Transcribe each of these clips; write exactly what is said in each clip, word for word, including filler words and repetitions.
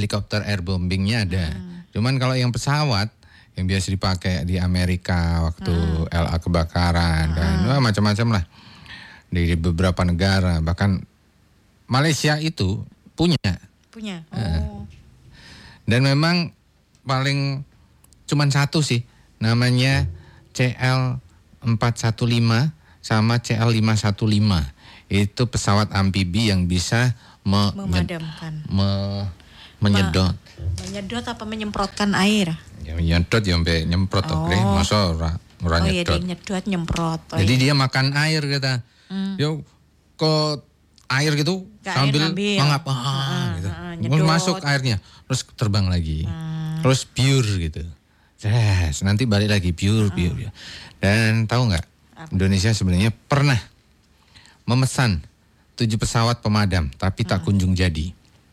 helikopter airbombingnya ada. Hmm. Cuman kalau yang pesawat yang biasa dipakai di Amerika waktu hmm. L A kebakaran hmm. dan wah, macam-macam lah di beberapa negara, bahkan Malaysia itu punya. Punya. Oh. Uh, dan memang paling cuman satu sih, namanya C L empat satu lima sama C L lima satu lima. Itu pesawat amfibi yang bisa me- memadamkan, me- menyedot. Me- menyedot apa menyemprotkan air? Ya menyedot ya sampai nyemprot oh. Oke, masa ora ora oh, nyedot. Oh iya, nyedot nyemprot. Oh, Jadi iya. dia makan air kita. Hmm. Yo ke air gitu ke sambil air mangap ah, ah, gitu. Ah, masuk airnya terus terbang lagi. Hmm. Terus pure gitu. Yes, nanti balik lagi pure pure. Hmm. Dan tahu nggak? Indonesia sebenarnya pernah memesan tujuh pesawat pemadam tapi hmm. tak kunjung jadi.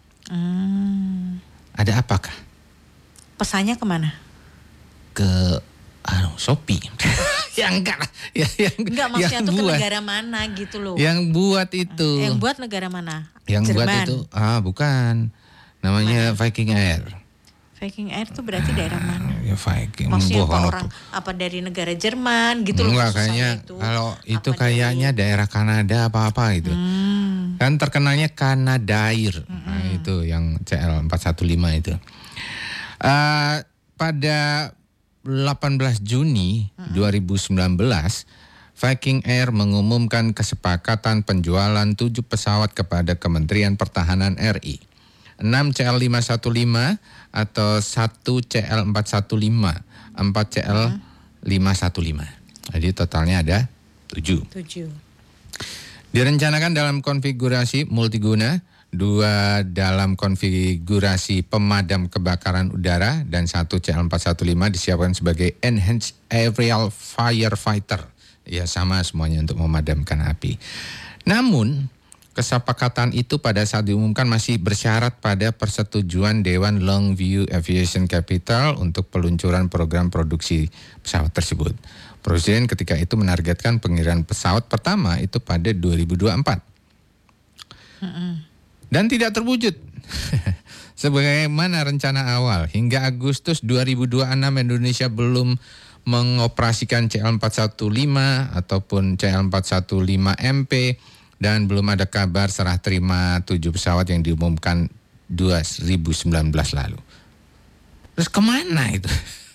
Hmm. Ada apakah? Pesannya kemana? Ke anu Shopee. Ya enggak lah. Ya, yang, enggak maksudnya yang tuh buat, ke negara mana gitu loh. Yang buat itu. Yang buat negara mana? Yang Jerman. buat itu ah bukan. Namanya mana? Viking Air. Viking Air tuh berarti daerah mana? Ya Viking. Maksudnya Buah, orang apa. apa dari negara Jerman gitu enggak, loh. Kayaknya itu. Kalau itu kayaknya dari... daerah Kanada apa-apa gitu. Hmm. Kan terkenalnya Canadair. Hmm. Nah, itu yang C L empat satu lima itu. Uh, pada delapan belas Juni hmm. dua ribu sembilan belas, Viking Air mengumumkan kesepakatan penjualan tujuh pesawat kepada Kementerian Pertahanan R I. enam C L lima satu lima atau satu C L empat satu lima, empat C L lima satu lima. Jadi totalnya ada tujuh. tujuh. Direncanakan dalam konfigurasi multiguna, dua dalam konfigurasi pemadam kebakaran udara dan satu C L empat satu lima disiapkan sebagai Enhanced Aerial Firefighter. Ya sama semuanya untuk memadamkan api. Namun kesepakatan itu pada saat diumumkan masih bersyarat pada persetujuan Dewan Longview Aviation Capital untuk peluncuran program produksi pesawat tersebut. Presiden ketika itu menargetkan pengiriman pesawat pertama itu pada dua ribu dua puluh empat. Mm-mm. Dan tidak terwujud. Sebagaimana rencana awal, hingga Agustus dua ribu dua puluh enam Indonesia belum mengoperasikan C L empat satu lima ataupun C L empat satu lima M P dan belum ada kabar serah terima tujuh pesawat yang diumumkan dua ribu sembilan belas lalu. Terus kemana itu?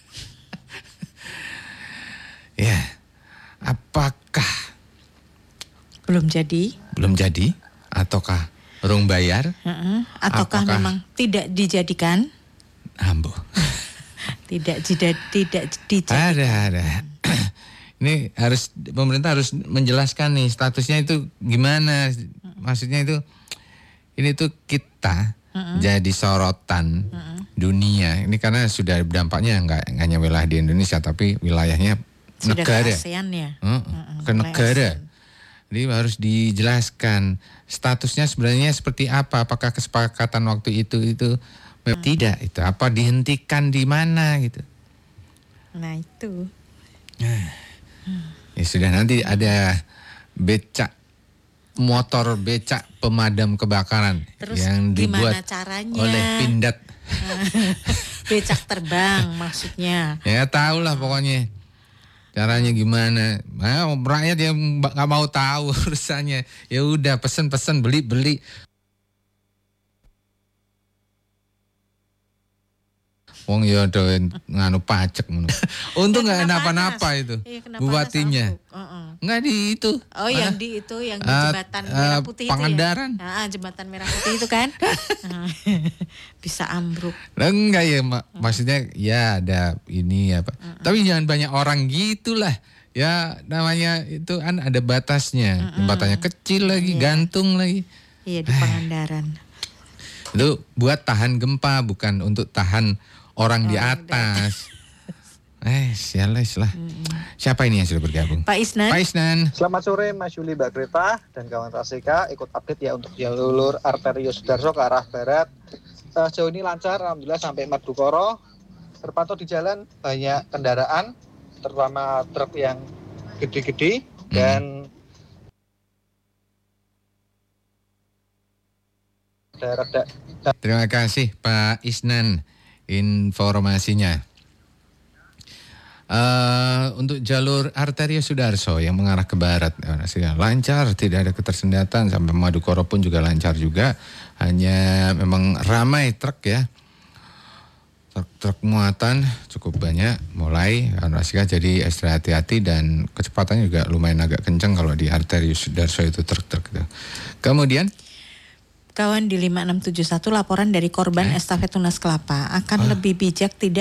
Ya, apakah belum jadi? Belum jadi? Ataukah urung bayar? Uh-uh. Ataukah apakah memang tidak dijadikan? Ambo. tidak tidak tidak dijadikan. Ada ada. Ini harus pemerintah harus menjelaskan nih statusnya itu gimana? Maksudnya itu ini tuh kita uh-uh. jadi sorotan uh-uh. dunia. Ini karena sudah dampaknya enggak hanya wilayah di Indonesia tapi wilayahnya sudah negara. Ke ASEAN ya. Uh, uh, ke negara. Jadi harus dijelaskan statusnya sebenarnya seperti apa? Apakah kesepakatan waktu itu itu hmm. tidak itu apa dihentikan di mana gitu? Nah itu. Hmm. Ya sudah nanti ada becak motor becak pemadam kebakaran. Terus yang dibuat caranya? Oleh Pindad. Becak terbang maksudnya. Ya tahulah pokoknya. Caranya gimana? Nah, rakyat yang nggak mau tahu urusannya. Ya udah pesen-pesen beli-beli. Wong ya ada nganu pajak. Untung nggak ya, kenapa-napa itu. Iya, bupatinya. Uh-uh. Nggak di itu. Oh, yang di itu yang di jembatan uh, Merah Putih uh, Pangandaran. itu ya. Nah, jembatan Merah Putih itu kan. Bisa ambruk. Nah, enggak ya, mak. Maksudnya ya ada ini apa. Uh-uh. Tapi jangan banyak orang gitulah. Ya namanya itu kan ada batasnya. Uh-uh. Jembatannya kecil lagi, yeah. gantung lagi. Iya di Pangandaran. Itu buat tahan gempa, bukan untuk tahan orang oh, di atas. Eh, sialis lah. Mm-hmm. Siapa ini yang sudah bergabung? Pak Isnan. Pak Isnan. Selamat sore Mas Yuli, Mbak Greta dan kawan Rasika. Ikut update ya untuk jalur arteri Sudarso ke arah barat. Uh, sejauh ini lancar, alhamdulillah sampai Madukoro. Terpantau di jalan banyak kendaraan, terutama truk yang gede-gede mm. dan ada reda. Terima kasih Pak Isnan informasinya. Uh, untuk jalur Arterius Sudarso yang mengarah ke barat lancar, tidak ada ketersendatan, sampai Madukoro pun juga lancar juga. Hanya memang ramai truk ya, truk-truk muatan cukup banyak mulai, jadi ekstra hati-hati dan kecepatannya juga lumayan agak kencang kalau di Arterius Sudarso itu truk-truk itu. Kemudian kawan di lima enam tujuh satu laporan dari korban eh? estafet Tunas Kelapa akan oh. lebih bijak tidak